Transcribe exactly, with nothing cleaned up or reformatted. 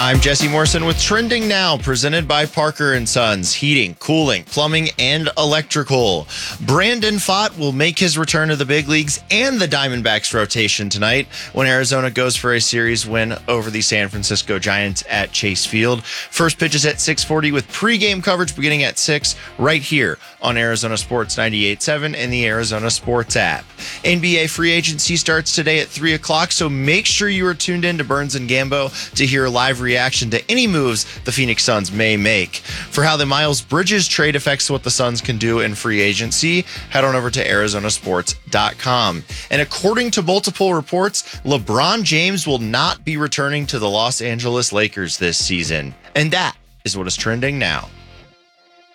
I'm Jesse Morrison with Trending Now, presented by Parker and Sons, heating, cooling, plumbing, and electrical. Brandon Pfaadt will make his return to the big leagues and the Diamondbacks rotation tonight when Arizona goes for a series win over the San Francisco Giants at Chase Field. First pitch is at six forty with pregame coverage beginning at six right here on Arizona Sports ninety-eight point seven and the Arizona Sports app. N B A free agency starts today at three o'clock, so make sure you are tuned in to Burns and Gambo to hear a live reaction to any moves the Phoenix Suns may make. For how the Miles Bridges trade affects what the Suns can do in free agency, head on over to Arizona Sports dot com. And according to multiple reports, LeBron James will not be returning to the Los Angeles Lakers this season. And that is what is trending now.